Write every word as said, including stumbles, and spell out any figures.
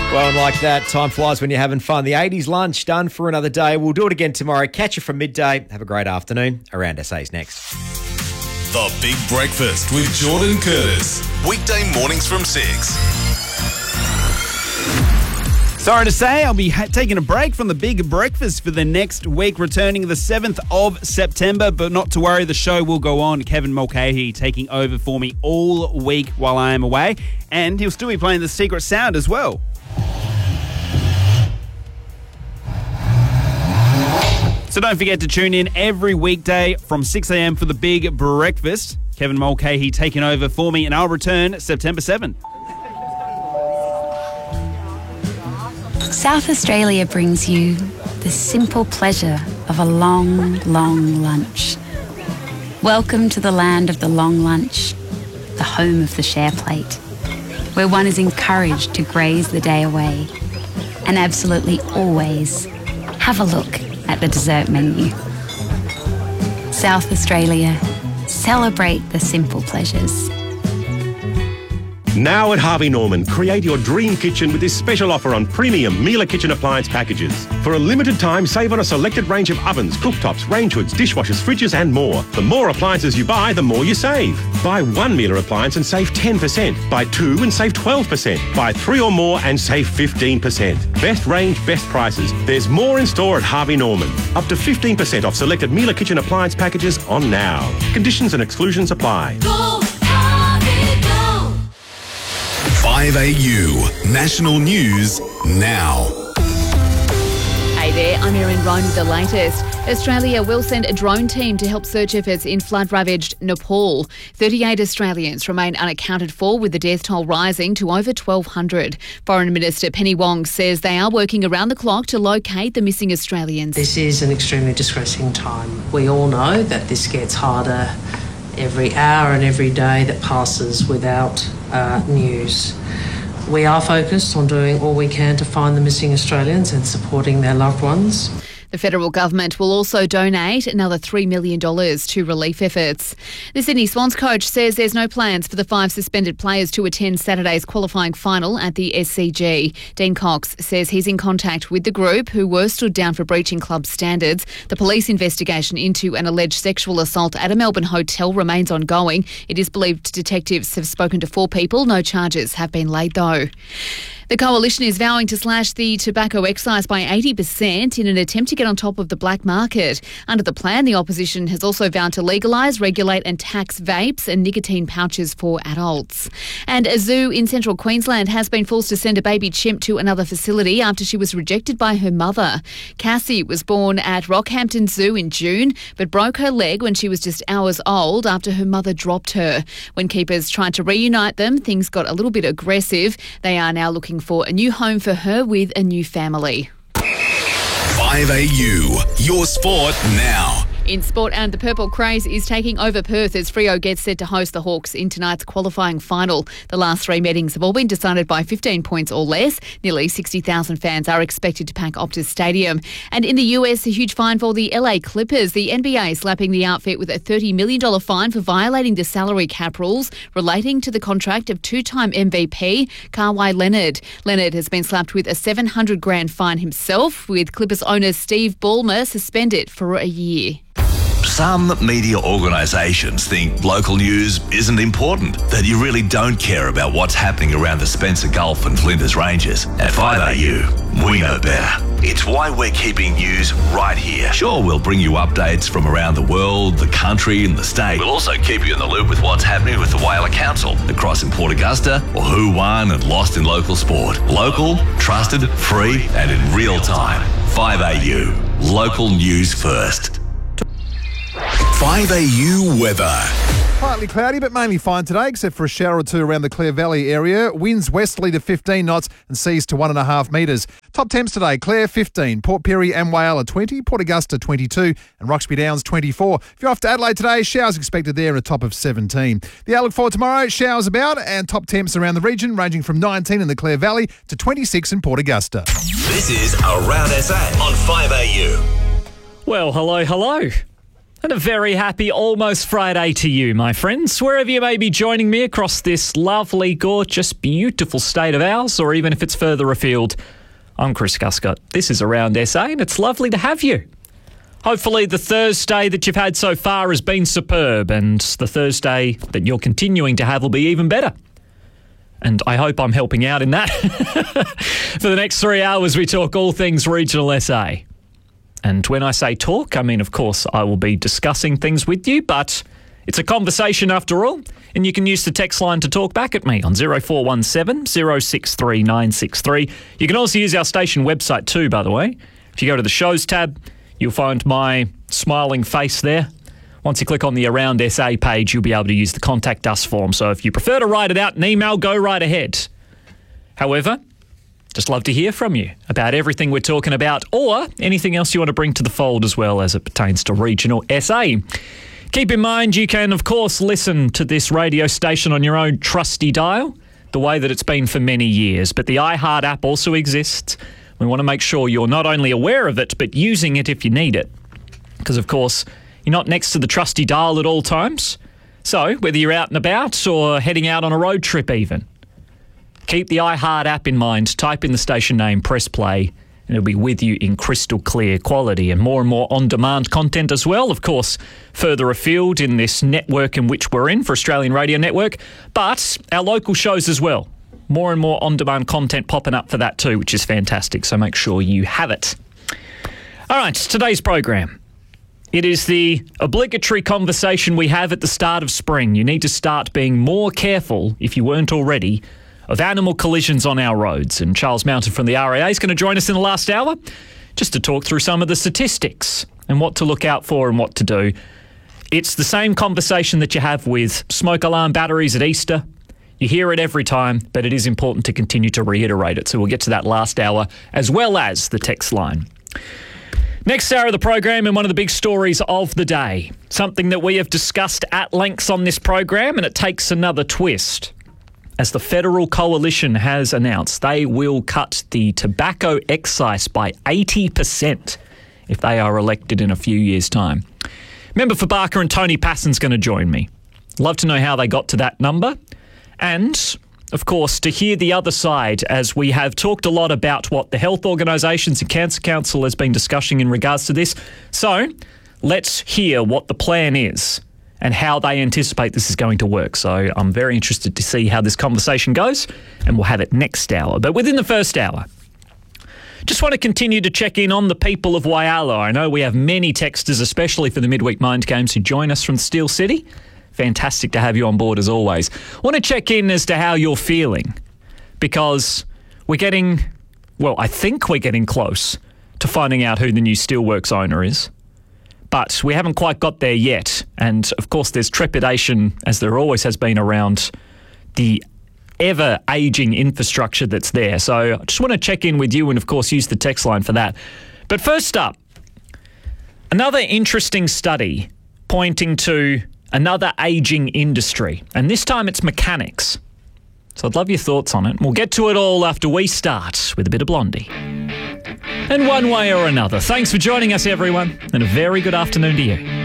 Well, and like that, time flies when you're having fun. The eighties lunch done for another day. We'll do it again tomorrow. Catch you from midday. Have a great afternoon. Around S A's next. The Big Breakfast with Jordan Curtis. Weekday mornings from six. Sorry to say, I'll be ha- taking a break from the Big Breakfast for the next week, returning the seventh of September. But not to worry, the show will go on. Kevin Mulcahy taking over for me all week while I am away. And he'll still be playing the Secret Sound as well. So don't forget to tune in every weekday from six a.m. for the Big Breakfast. Kevin Mulcahy taking over for me, and I'll return September seventh. South Australia brings you the simple pleasure of a long, long lunch. Welcome to the land of the long lunch, the home of the share plate, where one is encouraged to graze the day away and absolutely always have a look at the dessert menu. South Australia, celebrate the simple pleasures. Now at Harvey Norman, create your dream kitchen with this special offer on premium Miele kitchen appliance packages. For a limited time, save on a selected range of ovens, cooktops, range hoods, dishwashers, fridges and more. The more appliances you buy, the more you save. Buy one Miele appliance and save ten percent. Buy two and save twelve percent. Buy three or more and save fifteen percent. Best range, best prices. There's more in store at Harvey Norman. Up to fifteen percent off selected Miele kitchen appliance packages on now. Conditions and exclusions apply. Go, Harvey, go! five A U, National News Now. Hey there, I'm Erin Roan with the latest. Australia will send a drone team to help search efforts in flood-ravaged Nepal. thirty-eight Australians remain unaccounted for, with the death toll rising to over twelve hundred. Foreign Minister Penny Wong says they are working around the clock to locate the missing Australians. This is an extremely distressing time. We all know that this gets harder every hour and every day that passes without uh, news. We are focused on doing all we can to find the missing Australians and supporting their loved ones. The federal government will also donate another three million dollars to relief efforts. The Sydney Swans coach says there's no plans for the five suspended players to attend Saturday's qualifying final at the S C G. Dean Cox says he's in contact with the group who were stood down for breaching club standards. The police investigation into an alleged sexual assault at a Melbourne hotel remains ongoing. It is believed detectives have spoken to four people. No charges have been laid though. The Coalition is vowing to slash the tobacco excise by eighty percent in an attempt to get on top of the black market. Under the plan, the opposition has also vowed to legalise, regulate and tax vapes and nicotine pouches for adults. And a zoo in central Queensland has been forced to send a baby chimp to another facility after she was rejected by her mother. Cassie was born at Rockhampton Zoo in June, but broke her leg when she was just hours old after her mother dropped her. When keepers tried to reunite them, things got a little bit aggressive. They are now looking for a new home for her with a new family. five A U, your sport now. In sport, and the Purple Craze is taking over Perth as Freo gets set to host the Hawks in tonight's qualifying final. The last three meetings have all been decided by fifteen points or less. Nearly sixty thousand fans are expected to pack Optus Stadium. And in the U S, a huge fine for the L A Clippers. The N B A slapping the outfit with a thirty million dollars fine for violating the salary cap rules relating to the contract of two-time M V P Kawhi Leonard. Leonard has been slapped with a seven hundred grand fine himself, with Clippers owner Steve Ballmer suspended for a year. Some media organisations think local news isn't important, that you really don't care about what's happening around the Spencer Gulf and Flinders Ranges. At five A U, we know better. It's why we're keeping news right here. Sure, we'll bring you updates from around the world, the country and the state. We'll also keep you in the loop with what's happening with the Whaler Council, the Cross in Port Augusta, or who won and lost in local sport. Local, trusted, free and in real time. five A U, local news first. five A U weather. Partly cloudy, but mainly fine today, except for a shower or two around the Clare Valley area. Winds westerly to fifteen knots and seas to one and a half metres. Top temps today: Clare fifteen, Port Pirie and Whyalla twenty, Port Augusta twenty-two, and Roxby Downs twenty-four. If you're off to Adelaide today, showers expected there and a top of seventeen. The outlook for tomorrow: showers about, and top temps around the region ranging from nineteen in the Clare Valley to twenty-six in Port Augusta. This is Around S A on five A U. Well, hello, hello. And a very happy almost Friday to you, my friends, wherever you may be joining me across this lovely, gorgeous, beautiful state of ours, or even if it's further afield. I'm Chris Guscott. This is Around S A, and it's lovely to have you. Hopefully the Thursday that you've had so far has been superb, and the Thursday that you're continuing to have will be even better. And I hope I'm helping out in that. For the next three hours, we talk all things regional S A. And when I say talk, I mean, of course, I will be discussing things with you, but it's a conversation after all, and you can use the text line to talk back at me on zero four one seven, zero six three nine six three. You can also use our station website too, by the way. If you go to the shows tab, you'll find my smiling face there. Once you click on the Around S A page, you'll be able to use the Contact Us form. So if you prefer to write it out in email, go right ahead. However, just love to hear from you about everything we're talking about, or anything else you want to bring to the fold as well as it pertains to regional S A. Keep in mind, you can, of course, listen to this radio station on your own trusty dial, the way that it's been for many years. But the iHeart app also exists. We want to make sure you're not only aware of it, but using it if you need it. Because, of course, you're not next to the trusty dial at all times. So, whether you're out and about or heading out on a road trip even, keep the iHeart app in mind, type in the station name, press play, and it'll be with you in crystal clear quality, and more and more on-demand content as well, of course, further afield in this network in which we're in for Australian Radio Network, but our local shows as well. More and more on-demand content popping up for that too, which is fantastic, so make sure you have it. All right, today's program. It is the obligatory conversation we have at the start of spring. You need to start being more careful, if you weren't already, of animal collisions on our roads. And Charles Mountain from the R A A is going to join us in the last hour just to talk through some of the statistics and what to look out for and what to do. It's the same conversation that you have with smoke alarm batteries at Easter. You hear it every time, but it is important to continue to reiterate it. So we'll get to that last hour as well as the text line. Next hour of the program, and one of the big stories of the day, something that we have discussed at length on this program, and it takes another twist. As the Federal Coalition has announced, they will cut the tobacco excise by eighty percent if they are elected in a few years' time. Member for Barker and Tony Passon's going to join me. Love to know how they got to that number. And, of course, to hear the other side, as we have talked a lot about what the health organisations and Cancer Council has been discussing in regards to this. So, let's hear what the plan is and how they anticipate this is going to work. So I'm very interested to see how this conversation goes, and we'll have it next hour. But within the first hour, just want to continue to check in on the people of Whyalla. I know we have many texters, especially for the midweek mind games, who join us from Steel City. Fantastic to have you on board as always. Want to check in as to how you're feeling, because we're getting, well, I think we're getting close to finding out who the new Steelworks owner is. But we haven't quite got there yet. And, of course, there's trepidation, as there always has been, around the ever-ageing infrastructure that's there. So I just want to check in with you and, of course, use the text line for that. But first up, another interesting study pointing to another ageing industry. And this time it's mechanics. So I'd love your thoughts on it. We'll get to it all after we start with a bit of Blondie. And one way or another, thanks for joining us, everyone, and a very good afternoon to you.